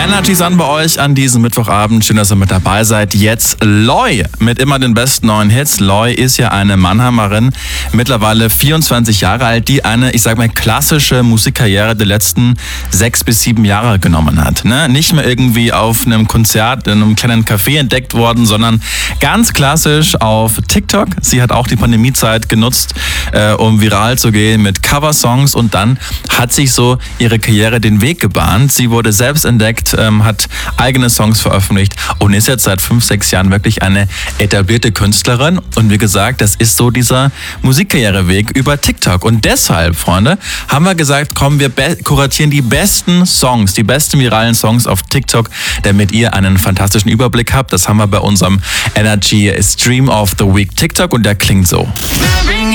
Energy Sun bei euch an diesem Mittwochabend. Schön, dass ihr mit dabei seid. Jetzt Loi mit immer den besten neuen Hits. Loi ist ja eine Mannheimerin, mittlerweile 24 Jahre alt, die eine, ich sag mal, klassische Musikkarriere der letzten 6 bis 7 Jahre genommen hat. Ne? Nicht mehr irgendwie auf einem Konzert in einem kleinen Café entdeckt worden, sondern ganz klassisch auf TikTok. Sie hat auch die Pandemiezeit genutzt, um viral zu gehen mit Coversongs, und dann hat sich so ihre Karriere den Weg gebahnt. Sie wurde selbst entdeckt, hat eigene Songs veröffentlicht und ist jetzt seit 5, 6 Jahren wirklich eine etablierte Künstlerin. Und wie gesagt, das ist so dieser Musikkarriereweg über TikTok. Und deshalb, Freunde, haben wir gesagt, komm, wir kuratieren die besten Songs, die besten viralen Songs auf TikTok, damit ihr einen fantastischen Überblick habt. Das haben wir bei unserem Energy Stream of the Week TikTok, und der klingt so.